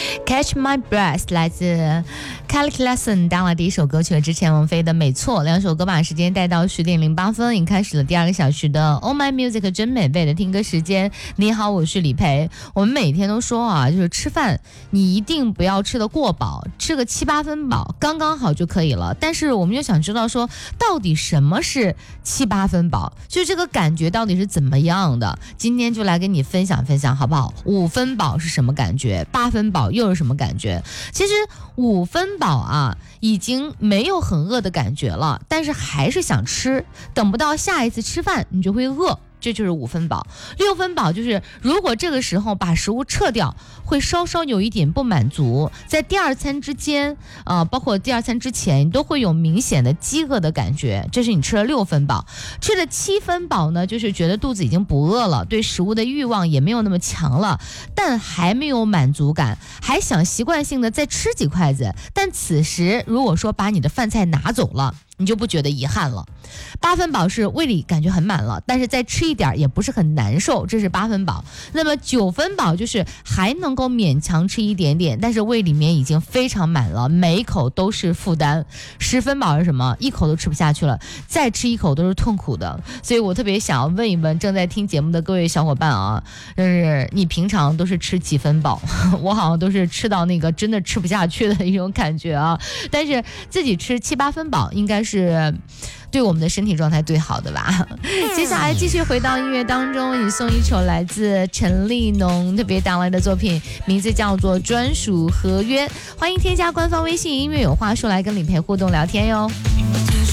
Catch My Breath 来自 Kelly Clarkson 当了第一首歌曲了，之前王菲的没错，两首歌把时间带到10点08分，已经开始了第2个小时的 Oh My Music 真美味的听歌时间。你好，我是李培。我们每天都说啊，就是吃饭你一定不要吃得过饱，吃个7、8分饱刚刚好就可以了。但是我们就想知道说，到底什么是7、8分饱，就这个感觉到底是怎么样的？今天就来跟你分享分享好不好？5分饱是什么感觉？8分饱又是什么感觉？其实5分饱啊，已经没有很饿的感觉了，但是还是想吃，等不到下一次吃饭你就会饿，这就是5分饱。6分饱就是如果这个时候把食物撤掉，会稍稍有一点不满足，在第2餐之间包括第2餐之前，你都会有明显的饥饿的感觉，这是你吃了6分饱。吃了7分饱呢，就是觉得肚子已经不饿了，对食物的欲望也没有那么强了，但还没有满足感，还想习惯性的再吃几筷子，但此时如果说把你的饭菜拿走了，你就不觉得遗憾了。8分饱是胃里感觉很满了，但是再吃一点也不是很难受，这是8分饱。那么9分饱就是还能够勉强吃一点点，但是胃里面已经非常满了，每一口都是负担。10分饱是什么？一口都吃不下去了，再吃一口都是痛苦的。所以我特别想要问一问正在听节目的各位小伙伴啊，就是你平常都是吃几分饱？我好像都是吃到那个真的吃不下去的一种感觉啊。但是自己吃7、8分饱应该是对我们的身体状态最好的吧。接下来继续回到音乐当中，你送一首来自陈立农特别带来的作品，名字叫做专属合约。欢迎添加官方微信音乐有话说来跟李培互动聊天哟。